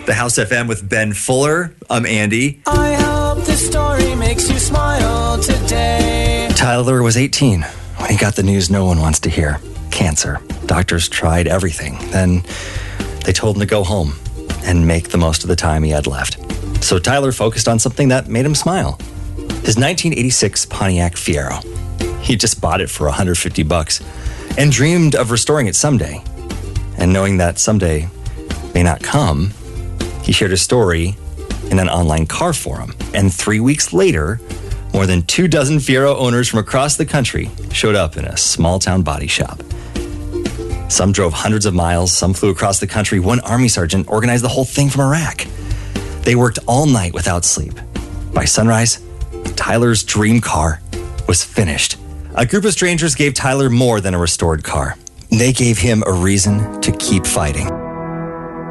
The House FM with Ben Fuller. I'm Andy. I hope the story makes you smile today. Tyler was 18 when he got the news no one wants to hear. Cancer. Doctors tried everything. Then they told him to go home and make the most of the time he had left. So Tyler focused on something that made him smile. His 1986 Pontiac Fiero. He just bought it for $150 and dreamed of restoring it someday. And knowing that someday may not come, he shared his story in an online car forum. And 3 weeks later, more than 24 Fiero owners from across the country showed up in a small-town body shop. Some drove hundreds of miles, some flew across the country. One Army sergeant organized the whole thing from Iraq. They worked all night without sleep. By sunrise, Tyler's dream car was finished. A group of strangers gave Tyler more than a restored car. They gave him a reason to keep fighting.